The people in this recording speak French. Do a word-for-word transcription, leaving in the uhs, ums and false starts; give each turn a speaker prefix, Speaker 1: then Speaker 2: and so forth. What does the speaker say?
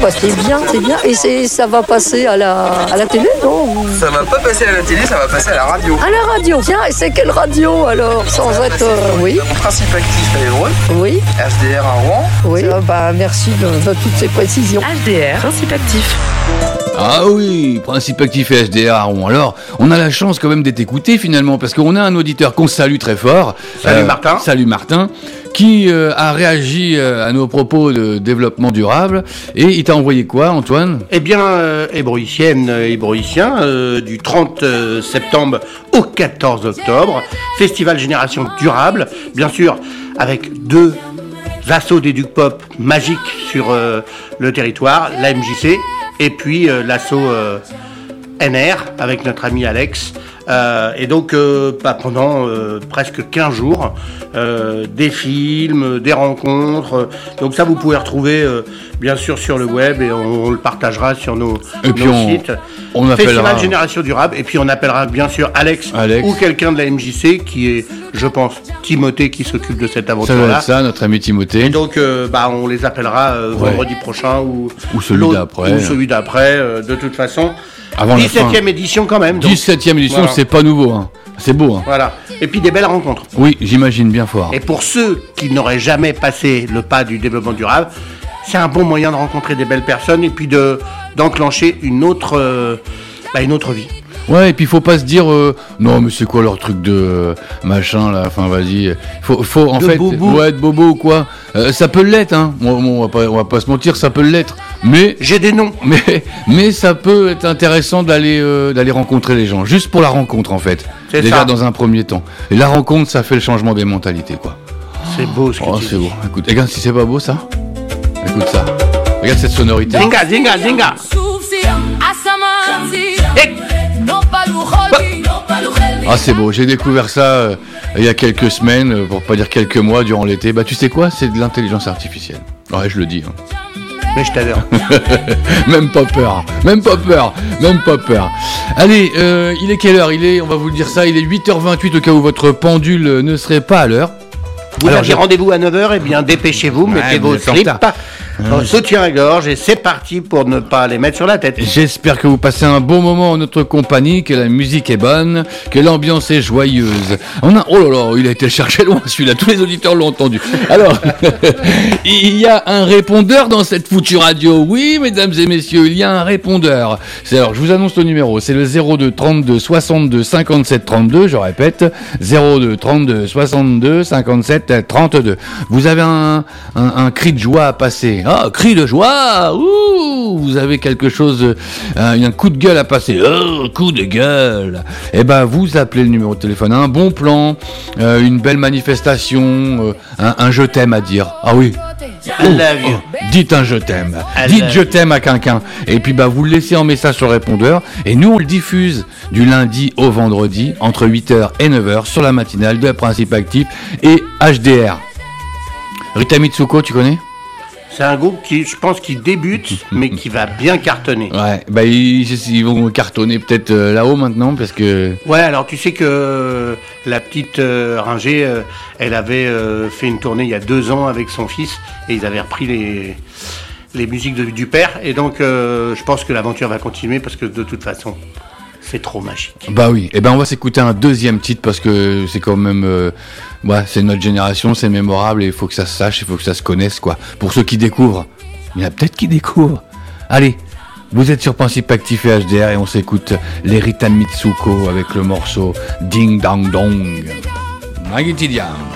Speaker 1: bah c'est bien, c'est bien. Et c'est, ça va passer à la, à la télé, non?
Speaker 2: Ça va pas passer à la télé, ça va passer à la radio.
Speaker 1: À la radio, tiens, et c'est quelle radio alors? Sans être... Euh, oui.
Speaker 2: Principe actif à Évreux.
Speaker 1: Oui.
Speaker 2: H D R à Rouen.
Speaker 1: Oui, ah, bah merci de, de toutes ces précisions.
Speaker 3: H D R, Principe actif.
Speaker 4: Ah oui, Principe actif et H D R à Rouen. Alors, on a la chance quand même d'être écouté finalement, parce qu'on a un auditeur qu'on salue très fort.
Speaker 5: Salut
Speaker 4: euh,
Speaker 5: Martin.
Speaker 4: Salut Martin, qui euh, a réagi euh, à nos propos de développement durable. Et il t'a envoyé quoi, Antoine?
Speaker 5: Eh bien, euh, hébroïcienne, euh, hébroïcien, euh, du trente septembre au quatorze octobre, Festival Génération Durable, bien sûr, avec deux assauts d'éduc-pop magiques sur euh, le territoire, la M J C, et puis euh, l'assaut euh, N R, avec notre ami Alex. Euh, et donc, euh, bah, pendant euh, presque quinze jours, euh, des films, des rencontres. Euh, donc ça, vous pouvez retrouver, euh, bien sûr, sur le web, et on, on le partagera sur nos,
Speaker 4: et puis
Speaker 5: nos
Speaker 4: on,
Speaker 5: sites.
Speaker 4: On
Speaker 5: Festival
Speaker 4: appellera...
Speaker 5: Génération Durable. Et puis, on appellera, bien sûr, Alex,
Speaker 4: Alex.
Speaker 5: ou quelqu'un de la M J C, qui est, je pense, Timothée, qui s'occupe de cette
Speaker 4: Ça doit
Speaker 5: aventure-là.
Speaker 4: être ça, notre ami Timothée.
Speaker 5: Et donc, euh, bah, on les appellera euh,
Speaker 4: Ouais.
Speaker 5: vendredi prochain, ou,
Speaker 4: Ou celui
Speaker 5: l'autre-
Speaker 4: d'après.
Speaker 5: Ou celui d'après, euh, de toute façon.
Speaker 4: Avant la
Speaker 5: dix-septième
Speaker 4: fin.
Speaker 5: édition, quand même. donc,
Speaker 4: dix-septième édition,
Speaker 5: voilà.
Speaker 4: c'est pas nouveau, hein. C'est beau, hein.
Speaker 5: Voilà. Et puis des belles rencontres.
Speaker 4: Oui, j'imagine bien fort.
Speaker 5: Et pour ceux qui n'auraient jamais passé le pas du développement durable, c'est un bon moyen de rencontrer des belles personnes et puis de d'enclencher une autre, euh, bah, une autre vie.
Speaker 4: Ouais, et puis faut pas se dire euh, non mais c'est quoi leur truc de euh, machin là, enfin vas-y, faut faut en
Speaker 5: De
Speaker 4: fait
Speaker 5: bobo.
Speaker 4: ouais, de bobo ou quoi. Euh, ça peut l'être hein. Bon, bon, on va pas on va pas se mentir, ça peut l'être. Mais
Speaker 5: J'ai des noms.
Speaker 4: mais mais ça peut être intéressant d'aller euh, d'aller rencontrer les gens juste pour la rencontre en fait.
Speaker 5: C'est
Speaker 4: Déjà
Speaker 5: ça.
Speaker 4: dans un premier temps. Et la rencontre, ça fait le changement des mentalités quoi.
Speaker 5: C'est beau ce que
Speaker 4: Oh,
Speaker 5: tu
Speaker 4: c'est
Speaker 5: dis.
Speaker 4: beau. Écoute, regarde si c'est pas beau ça. Écoute ça. Regarde cette sonorité.
Speaker 5: Zinga, zinga, zinga.
Speaker 4: Ah c'est beau, j'ai découvert ça euh, il y a quelques semaines, euh, pour pas dire quelques mois durant l'été. Bah tu sais quoi, c'est de l'intelligence artificielle. Ouais je le dis. Hein.
Speaker 5: Mais je t'adore.
Speaker 4: Même pas peur, même pas peur, même pas peur. Allez, euh, il est quelle heure? Il est, on va vous le dire ça, il est huit heures vingt-huit au cas où votre pendule euh, ne serait pas à l'heure.
Speaker 5: Vous
Speaker 4: Alors,
Speaker 5: aviez
Speaker 4: je-
Speaker 5: rendez-vous à neuf heures, eh bien dépêchez-vous, mettez
Speaker 4: vous
Speaker 5: vos
Speaker 4: êtes en
Speaker 5: slips,
Speaker 4: retard.
Speaker 5: vos soutiens-gorge et c'est parti pour ne pas les mettre sur la tête.
Speaker 4: J'espère que vous passez un bon moment en notre compagnie, que la musique est bonne, que l'ambiance est joyeuse. On a, oh là là, il a été cherché loin celui-là, tous les auditeurs l'ont entendu. Alors, il y a un répondeur dans cette foutue radio. Oui, mesdames et messieurs, il y a un répondeur. C'est, alors, je vous annonce le numéro, c'est le zéro deux trente-deux soixante-deux cinquante-sept trente-deux, je répète, zéro deux trente-deux soixante-deux cinquante-sept trente-deux. Vous avez un, un, un cri de joie à passer. Ah, cri de joie. Ouh, vous avez quelque chose, euh, un coup de gueule à passer. Oh, coup de gueule. Eh ben, vous appelez le numéro de téléphone. Un bon plan, euh, une belle manifestation, euh, un, un je t'aime à dire. Ah oui.
Speaker 5: I love you.
Speaker 4: Oh, dites un je t'aime.
Speaker 5: I
Speaker 4: Dites
Speaker 5: love
Speaker 4: je t'aime à quelqu'un. Et puis bah vous le laissez en message sur le répondeur. Et nous on le diffuse du lundi au vendredi entre huit heures et neuf heures sur la matinale de Principe actif et H D R. Rita Mitsuko, tu connais?
Speaker 5: C'est un groupe qui, je pense, qui débute, mais qui va bien cartonner.
Speaker 4: Ouais, bah ils, ils vont cartonner peut-être euh, là-haut maintenant parce que...
Speaker 5: Ouais, alors tu sais que euh, la petite euh, Ringer, euh, elle avait euh, fait une tournée il y a deux ans avec son fils et ils avaient repris les, les musiques de- du père. Et donc, euh, je pense que l'aventure va continuer parce que de toute façon, c'est trop magique.
Speaker 4: Bah oui, et ben on va s'écouter un deuxième titre parce que c'est quand même... Euh, ouais, c'est notre génération, c'est mémorable et il faut que ça se sache, il faut que ça se connaisse quoi. Pour ceux qui découvrent, il y en a peut-être qui découvrent. Allez, vous êtes sur Principe Actif et H D R et on s'écoute les Rita Mitsuko avec le morceau Ding Dang Dong. Magitidian.